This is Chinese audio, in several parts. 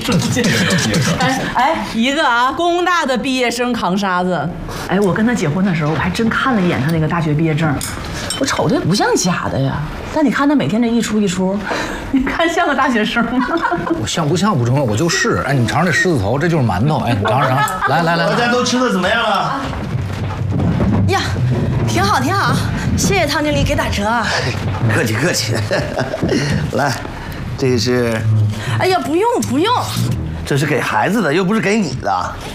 一个啊，工大的毕业生扛沙子。哎，我跟他结婚的时候，我还真看了一眼他那个大学毕业证，我瞅着不像假的呀。但你看他每天这一出一出，你看像个大学生吗？ 我像不像不重要，我就是。哎，你尝尝这狮子头，这就是馒头。哎，你尝尝。来， 大家都吃的怎么样了？ 呀，挺好挺好，谢谢汤经理给打折啊。 客气。来，这是。 哎呀，不用， 这是给孩子的，又不是给你的。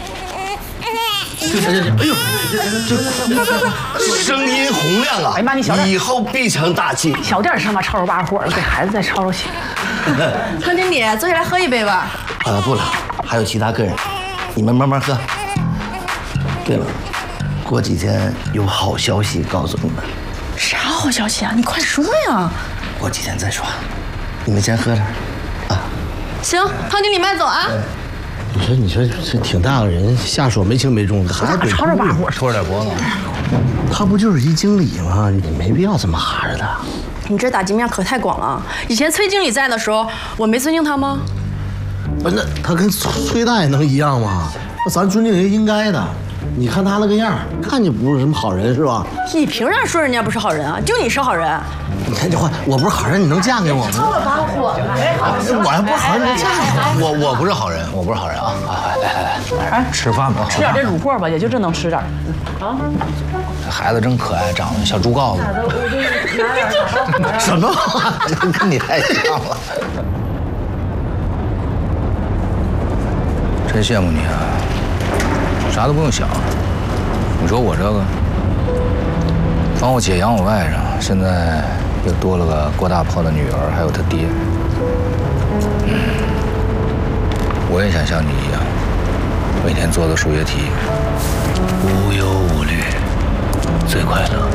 哎呦，这声音洪亮啊！ 哎妈，你小点， 以后必成大器。 小点声吧，吵吵把火，给孩子再吵吵起。 汤经理，坐下来喝一杯吧。 不了，还有其他客人，你们慢慢喝。对了，过几天有好消息告诉你们。 啥好消息啊？你快说呀！ 过几天再说，你们先喝点。 行，汤经理慢走啊。 你说这挺大个人，下手没轻没重的，还吵吵把火， 拖着点脖子。 他不就是一经理吗？你没必要这么哈着他。 你这打击面可太广了。以前崔经理在的时候，我没尊敬他吗？ 不是，那他跟崔大爷能一样吗？那咱尊敬人应该的。你看他那个样，看就不是什么好人，是吧？ 你凭啥说人家不是好人啊？就你是好人。 你看这话，我不是好人，你能嫁给我吗？ 吵吵把火了， 我还不是好人，你能嫁给我不是好人，我不是好人啊！来，吃饭吧， 吃点这卤货吧，也就这能吃点。啊， 这孩子真可爱，长得小猪羔子。 什么？ 跟你太像了。真羡慕你啊！啥都不用想，你说我这个，帮我姐养我外甥，现在又多了个郭大炮的女儿，还有他爹。我也想像你一样，每天做做数学题，无忧无虑，最快乐。